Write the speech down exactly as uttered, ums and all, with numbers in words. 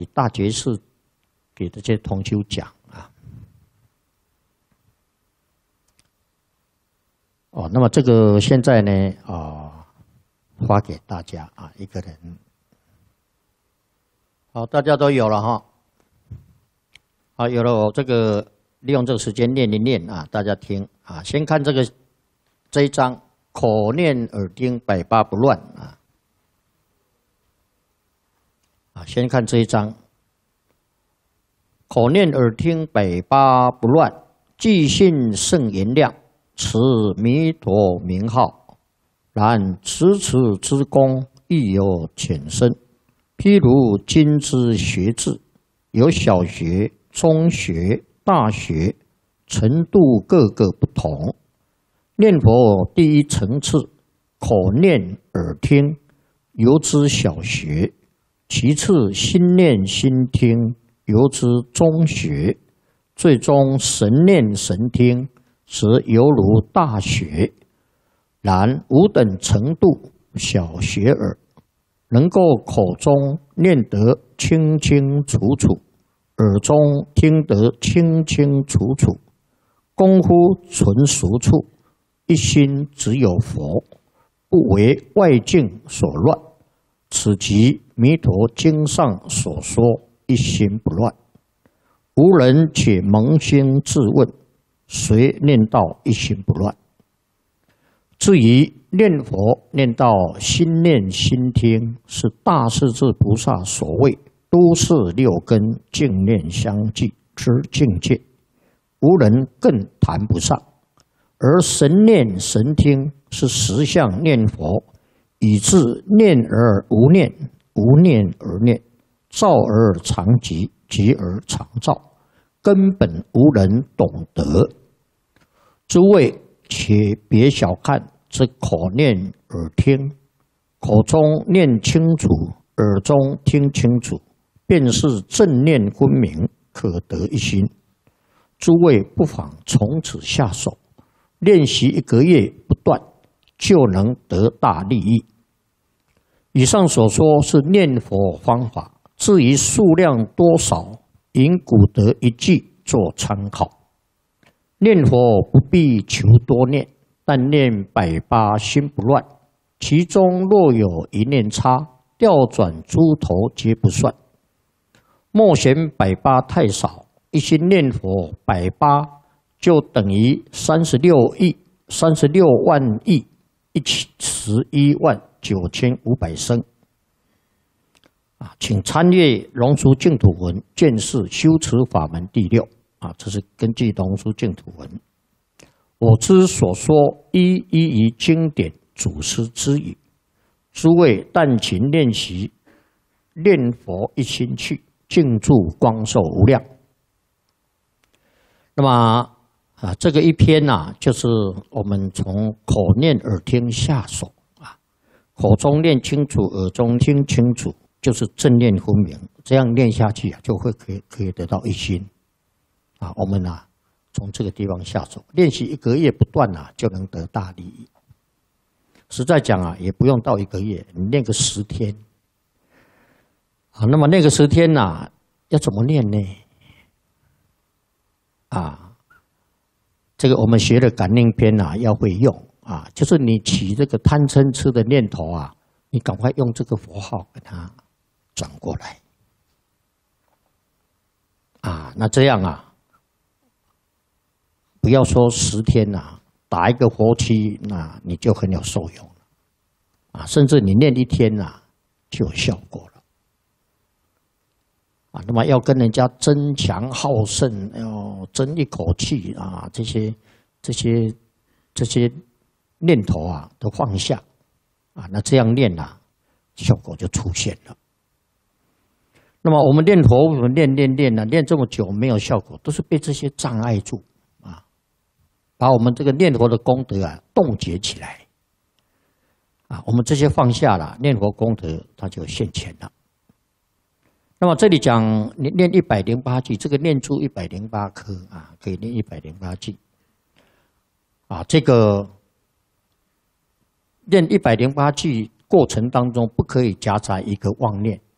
大觉寺给这些同修讲啊。哦，那么这个现在呢啊、呃，发给大家啊，一个人。好，大家都有了哈。好，有了，我这个利用这个时间念一念啊，大家听啊。先看这个这一章，口念耳听百八不乱啊。啊，先看这一章，口念耳听百八不乱，即信圣言量，持弥陀名号。然持此之功，亦有浅深。譬如今之学制，有小学、中学、大学，程度各个不同。念佛第一层次，口念耳听，由之小学；其次心念心听，由之中学；最终神念神听，则犹如大学。然吾等程度，小学耳。能够口中念得清清楚楚，耳中听得清清楚楚，功夫纯熟处，一心只有佛，不为外境所乱。此即弥陀经上所说一心不乱。无人且扪心自问，谁念到一心不乱？至于念佛念到心念心听，是大势至菩萨所谓都是六根净念相继之境界，无人更谈不上。而神念神听是实相念佛，以致念而无念，无念而念，造而常寂，寂而常造，根本无人懂得。诸位且别小看这口念耳听，口中念清楚，耳中听清楚，便是正念分明，可得一心。诸位不妨从此下手，练习一个月不断，就能得大利益。以上所说是念佛方法，至于数量多少，引古德一句做参考。念佛不必求多念，但念百八心不乱，其中若有一念差，调转诸头皆不算。莫嫌百八太少，一心念佛百八就等于三十六亿、三十六万亿一十一万九千五百声。啊，请参阅《龙树净土文》卷四修持法门第六。啊，这是根据《龙树净土文》。我之所说，一一于经典祖师之语。诸位但勤练习，念佛一心去，静住光寿无量。那么啊，这个一篇呢、啊，就是我们从口念耳听下手啊，口中念清楚，耳中听清楚，就是正念分明。这样念下去啊，就会可以可以得到一心啊。我们啊。从这个地方下手，练习一个月不断啊，就能得大利益。实在讲啊，也不用到一个月，你练个十天啊。那么那个十天呐、啊，要怎么练呢？啊，这个我们学的感应篇啊，要会用啊，就是你起这个贪嗔痴的念头啊，你赶快用这个佛号给它转过来啊。那这样啊。不要说十天呐、啊，打一个佛七，那你就很有受用了，啊，甚至你念一天呐、啊，就有效果了，啊，那么要跟人家争强好胜，要争一口气啊，这些这些这些念头啊都放下，啊，那这样念啊，效果就出现了。那么我们念佛，我们练练练啊，练这么久没有效果，都是被这些障碍住。把我们这个念佛的功德啊冻结起来，啊，我们这些放下了，念佛功德它就现前了。那么这里讲你念一百零八句，这个念出一百零八颗啊，可以念一百零八句，啊，这个念一百零八句过程当中不可以夹杂一个妄念